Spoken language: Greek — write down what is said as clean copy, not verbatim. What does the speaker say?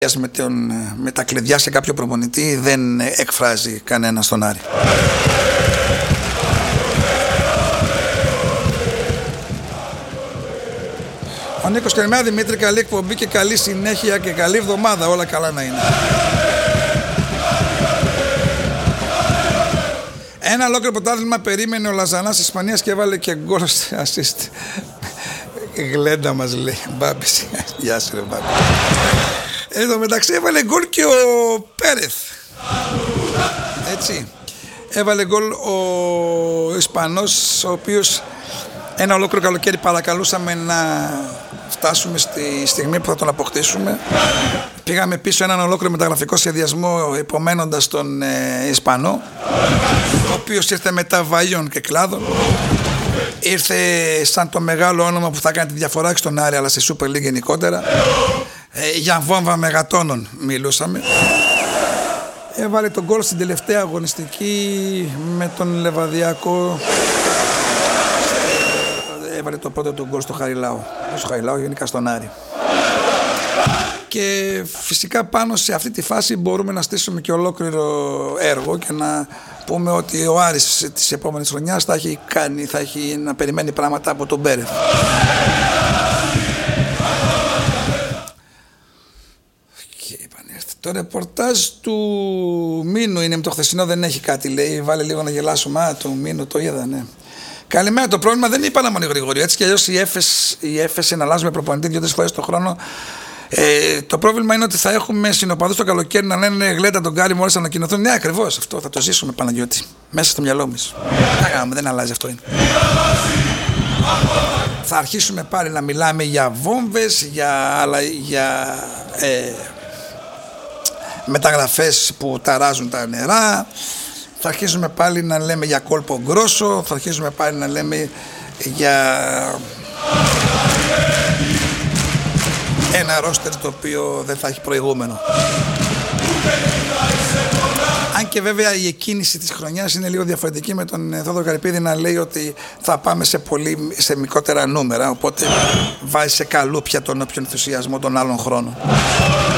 με τα κλειδιά σε κάποιο προπονητή δεν εκφράζει κανένα στον Άρη. Ο Νίκος, καλημέρα Δημήτρη, καλή εκπομπή και καλή συνέχεια και καλή εβδομάδα, όλα καλά να είναι. Ένα ολόκληρο πρωτάθλημα περίμενε ο Λαζανάς της Ισπανίας και έβαλε και γκολ assist. Γλέντα μας λέει, Μπάμπης, γεια σου ρε Μπάμπη. Εν τω μεταξύ έβαλε γκολ και ο Πέρεθ. Έτσι. Έβαλε γκολ ο Ισπανός, ο οποίος ένα ολόκληρο καλοκαίρι παρακαλούσαμε να φτάσουμε στη στιγμή που θα τον αποκτήσουμε. Πήγαμε πίσω έναν ολόκληρο μεταγραφικό σχεδιασμό υπομένοντας τον Ισπανό, ο οποίος ήρθε μετά βαΐων και κλάδων. Ήρθε σαν το μεγάλο όνομα που θα κάνει τη διαφορά στον Άρη αλλά στη Super League γενικότερα. Για βόμβα μεγατόνων μιλούσαμε. Έβαλε τον γκολ στην τελευταία αγωνιστική με τον Λεβαδιακό. Έβαλε το πρώτο του γκολ στο Χαριλάου. Στο Χαριλάου, γενικά στον Άρη. Και φυσικά πάνω σε αυτή τη φάση μπορούμε να στήσουμε και ολόκληρο έργο και να πούμε ότι ο Άρης της επόμενης χρονιάς θα έχει να περιμένει πράγματα από τον Πέρεθ. Το ρεπορτάζ του Μίνου είναι με το χθεσινό, δεν έχει κάτι λέει, βάλε λίγο να γελάσουμε. Του Μίνου το είδα, ναι. Καλημέρα, το πρόβλημα δεν είναι η Παναμονή Γρηγορίου, έτσι κι αλλιώς η έφεση να αλλάζουμε προπονητή 2-3 φορές το χρόνο. Το πρόβλημα είναι ότι θα έχουμε συνοπαδούς το καλοκαίρι να λένε Γλέντα τον Γκάρι μόλις ανακοινωθούν. Ναι, ακριβώς αυτό θα το ζήσουμε, Παναγιώτη, μέσα στο μυαλό μας. Δεν αλλάζει, αυτό είναι. Θα αρχίσουμε πάλι να μιλάμε για βόμβες, για μεταγραφές που ταράζουν τα νερά. Θα αρχίσουμε πάλι να λέμε για κόλπο γκρόσο. Θα αρχίσουμε πάλι να λέμε για ένα ρόστερ το οποίο δεν θα έχει προηγούμενο. Αν και βέβαια η εκκίνηση της χρονιάς είναι λίγο διαφορετική, με τον Θόδωρο Καρυπίδη να λέει ότι θα πάμε σε μικρότερα νούμερα, οπότε βάζει σε καλούπια τον όποιον ενθουσιασμό των άλλων χρόνων.